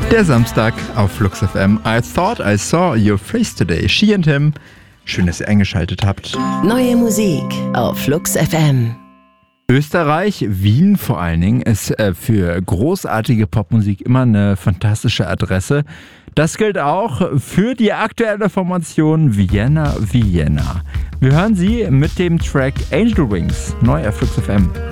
Der Samstag auf Flux FM. I thought I saw your face today. She and him. Schön, dass ihr eingeschaltet habt. Neue Musik auf Flux FM. Österreich, Wien vor allen Dingen, ist für großartige Popmusik immer eine fantastische Adresse. Das gilt auch für die aktuelle Formation Vienna Vienna. Wir hören sie mit dem Track Angel Wings, neu auf Flux FM.